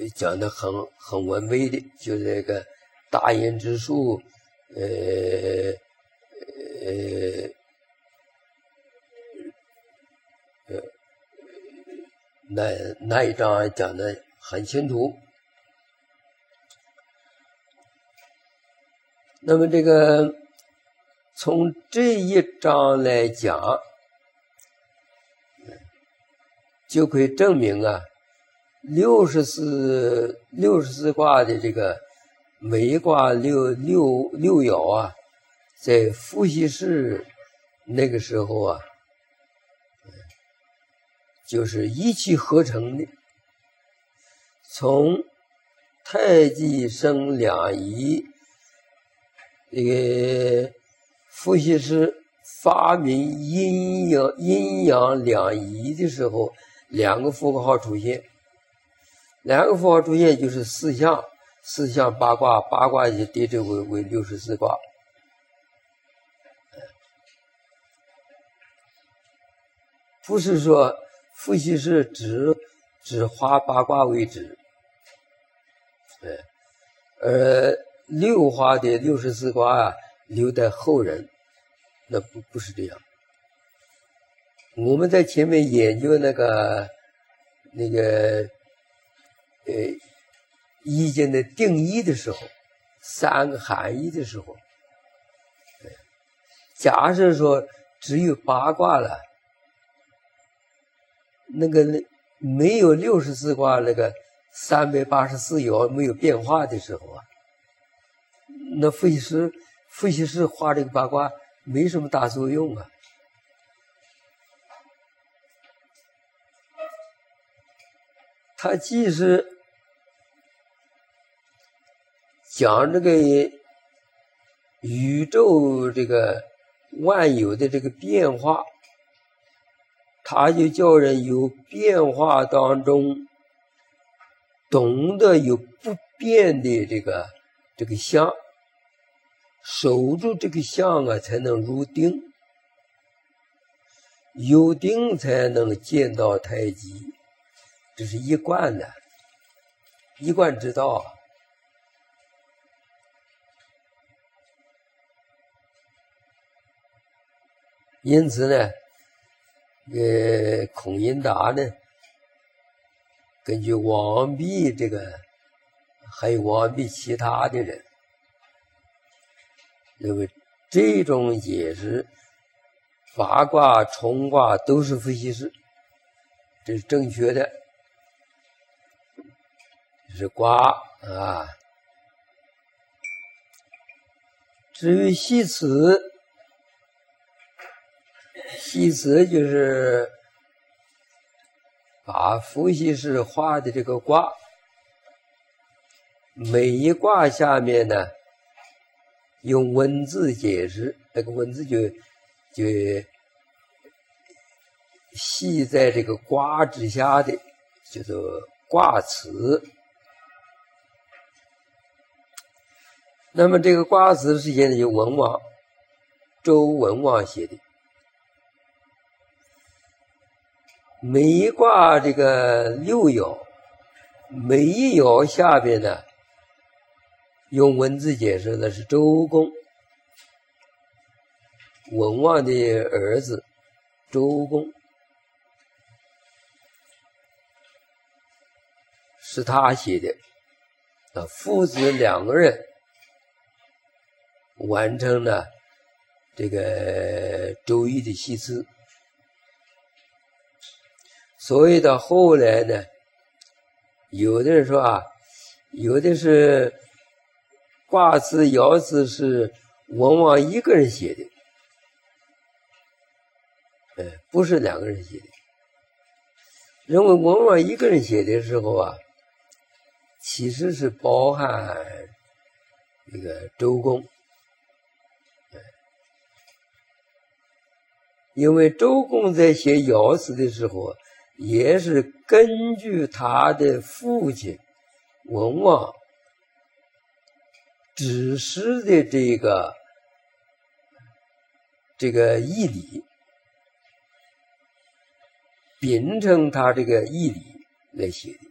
讲的很完美的，就是那个大言之术，那一章讲的很清楚。那么这个从这一章来讲，就可以证明啊，64卦的这个每一卦六爻啊，在伏羲氏那个时候啊，就是一气呵成的。从太极生两仪，伏羲氏发明阴阳两仪的时候，两个符号出现，就是四象八卦，八卦就叠着为64卦。不是说伏羲氏只画八卦为止，而六画的64卦啊，留待后人，那不是这样。我们在前面研究那个易经的定义的时候，三个含义的时候，假设说只有八卦了，那个没有64卦那个384爻没有变化的时候啊，那伏羲氏画这个八卦没什么大作用啊。他既是讲这个宇宙这个万有的这个变化，他就叫人有变化当中懂得有不变的这个相，守住这个相啊，才能入定，有定才能见到太极，这是一贯的，一贯之道。因此呢，孔颖达呢，根据王弼这个，还有王弼其他的人认为，这种解释八卦、冲卦都是伏羲氏，这是正确的，这是卦啊。至于系辞就是把伏羲氏画的这个卦，每一卦下面呢用文字解释，那个文字就系在这个卦之下的叫做卦辞。那么这个卦辞是现在由周文王写的。每一卦这个六爻，每一爻下边呢用文字解释的是周公，文王的儿子周公，是他写的。父子两个人完成了这个周易的系辞。所以到后来呢，有的人说啊，有的是卦辞、爻辞是文王一个人写的，不是两个人写的。认为文王一个人写的时候啊，其实是包含这个周公，因为周公在写爻辞的时候，也是根据他的父亲文王指示的这个义理，秉承他这个义理来写的。